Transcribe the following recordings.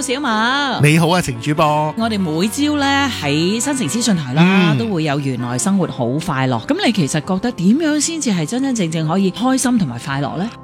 小馬。 你好啊，程主播。 我哋每朝咧喺新城資訊台啦，都會有原來生活好快樂。咁你其實覺得點樣先至係真真正正可以開心同埋快樂呢？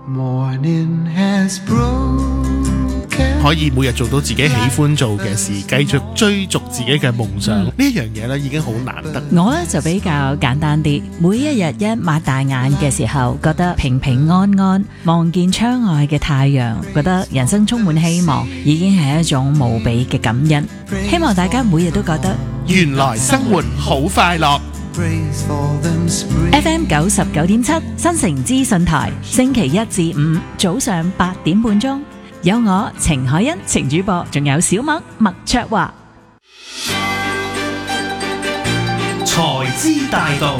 可以每日做到自己喜歡做嘅事，繼續追逐自己嘅夢想，呢樣嘢咧已經好難得。 我咧就比較簡單啲，每一日一擘大眼嘅時候，覺得平平安安，望見窗外嘅太陽，覺得人生充滿希望，已經係一種無比嘅感恩。希望大家每日都覺得原來生活好快樂。 FM 99.7新城資訊台，星期一至五早上8點半鐘。有我程海欣程主播，仲有小麥麥卓華。 財資大道，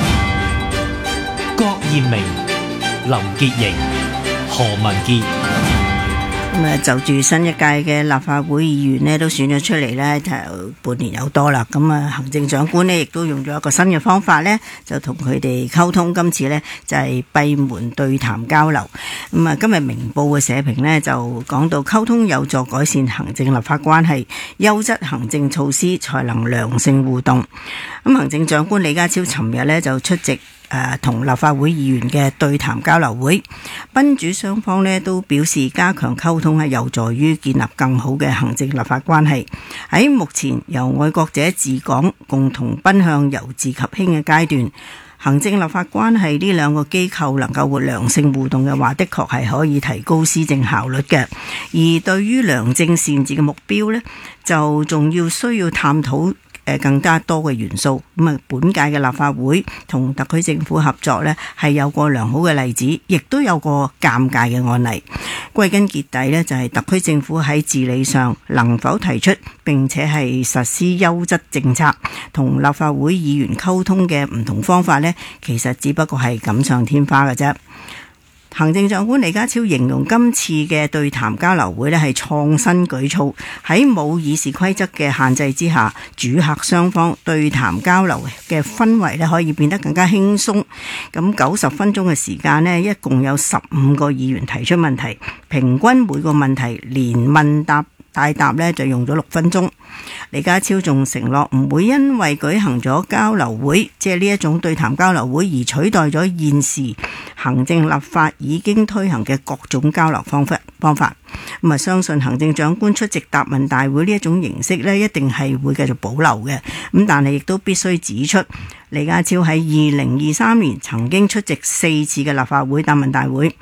郭艷明、林潔瑩、何文傑。 就住新一屆嘅立法會議員呢，都選咗出嚟呢，就半年有多啦。咁啊，行政長官呢，亦都用咗一個新嘅方法呢，就同佢哋溝通。今次呢，就係閉門對談交流。咁啊，今日明報嘅社評呢，就講到溝通有助改善行政立法關係，優質行政措施才能良性互動。咁行政長官李家超尋日呢，就出席同立法會議員嘅對談交流會，賓主雙方呢都表示加強溝通係有助於建立更好嘅行政立法關係。喺目前由愛國者治港共同奔向由治及興嘅階段，行政立法關係呢兩個機構能夠良性互動嘅話，的確係可以提高施政效率嘅。而對於良政善治嘅目標呢，就仲需要探討更加多嘅元素。咁啊，本屆嘅立法會同特區政府合作呢，係有個良好嘅例子，亦都有個尷尬嘅案例。歸根結底呢，就係特區政府喺治理上能否提出並且係實施優質政策，同立法會議員溝通嘅唔同方法呢，其實只不過係錦上添花嘅啫。行政長官李家超形容今次嘅對談交流會呢係創新舉措，喺冇議事規則嘅限制之下，主客雙方對談交流嘅氛圍呢可以變得更加輕鬆。咁90分鐘嘅時間呢，一共有15個議員提出問題，平均每個問題連問帶答呢就用咗6分鐘。李家超仲承諾唔會因為舉行咗交流會，即係呢一種對談交流會，而取代咗現時行政立法已經推行嘅各種交流方法。咁啊，相信行政長官出席答問大會呢一種形式呢，一定係會繼續保留嘅。咁但係亦都必須指出，李家超喺2023年曾經出席4次嘅立法會答問大會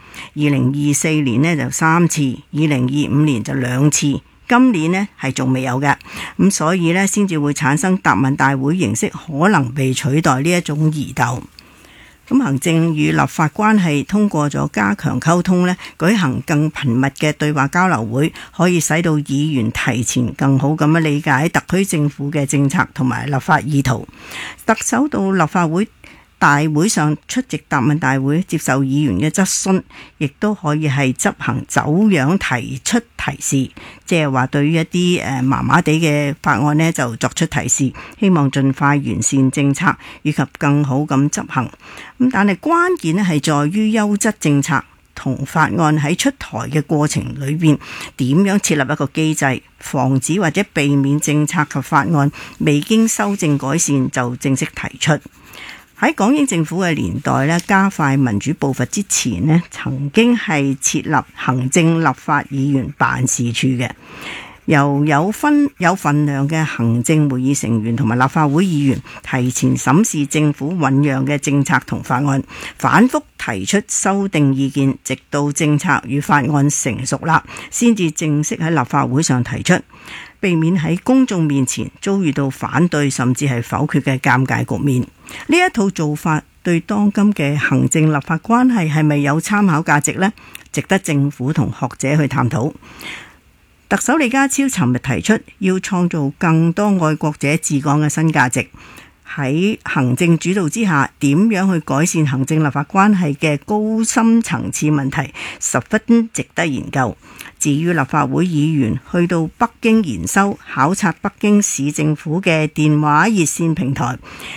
，2024年呢就3次，2025年就2次。今年呢係仲未有嘅，咁所以呢先至會產生答問大會形式可能被取代呢一種疑竇。咁行政與立法關係通過咗加強溝通呢，舉行更頻密嘅對話交流會，可以使到議員提前更好咁樣理解特區政府嘅政策同埋立法意圖。特首到立法會大會上出席答問大會，接受議員嘅質詢，亦都可以係執行走樣提出提示，即係話對於一啲麻麻地嘅法案呢，就作出提示，希望盡快完善政策以及更好咁執行。咁但係關鍵呢係在於優質政策同法案喺出台嘅過程裏邊點樣設立一個機制，防止或者避免政策及法案未經修正改善就正式提出。喺港英政府嘅年代咧，加快民主步伐之前咧，曾經係設立行政立法議員辦事處嘅，由有分量嘅行政會議成員同埋立法會議員提前審視政府醞釀嘅政策同法案，反覆提出修訂意見，直到政策與法案成熟啦，先至正式喺立法會上提出，避免喺公眾面前遭遇到反對甚至係否決嘅尷尬局面。呢一套做法對當今嘅行政立法關係係咪有參考價值呢？值得政府同學者去探討。特首李家超尋日提出要創造更多愛國者治港嘅新價值，喺行政主導之下，點樣去改善行政立法關係嘅高深層次問題，十分值得研究。至於立法會議員去到北京研修考察北京市政府嘅電話熱線平台，